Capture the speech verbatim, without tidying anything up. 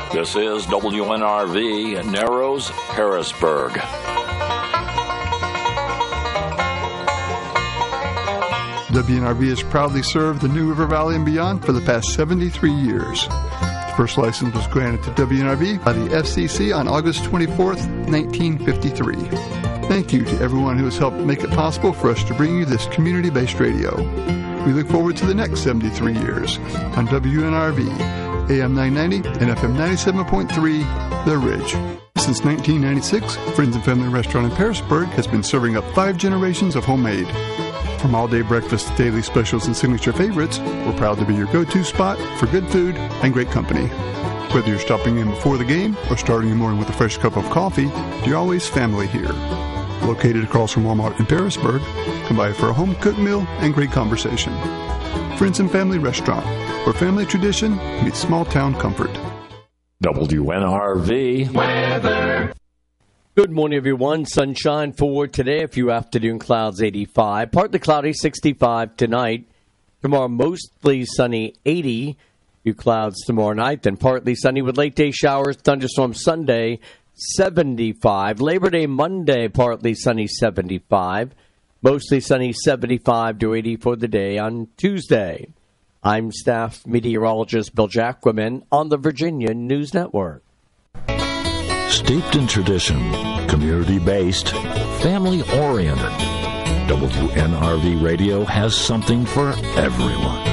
This is W N R V, Narrows, Harrisburg. W N R V has proudly served the New River Valley and beyond for the past seventy-three years. The first license was granted to W N R V by the F C C on August twenty-fourth, nineteen fifty-three. Thank you to everyone who has helped make it possible for us to bring you this community-based radio. We look forward to the next seventy-three years on W N R V, A M nine ninety and F M ninety-seven point three, The Ridge. Since nineteen ninety-six, Friends and Family Restaurant in Harrisburg has been serving up five generations of homemade. From all-day breakfast to daily specials and signature favorites, we're proud to be your go-to spot for good food and great company. Whether you're stopping in before the game or starting your morning with a fresh cup of coffee, you're always family here. Located across from Walmart in Harrisburg, come by for a home-cooked meal and great conversation. Friends and Family Restaurant, where family tradition meets small-town comfort. W N R V weather. Good morning, everyone. Sunshine for today. A few afternoon clouds, eighty-five. Partly cloudy, sixty-five tonight. Tomorrow, mostly sunny, eighty. A few clouds tomorrow night. Then partly sunny with late day showers. Thunderstorm Sunday, seventy-five. Labor Day Monday, partly sunny, seventy-five. Mostly sunny, seventy-five to eighty for the day on Tuesday. I'm staff meteorologist Bill Jacquemin on the Virginia News Network. Steeped in tradition, community-based, family-oriented, W N R V Radio has something for everyone.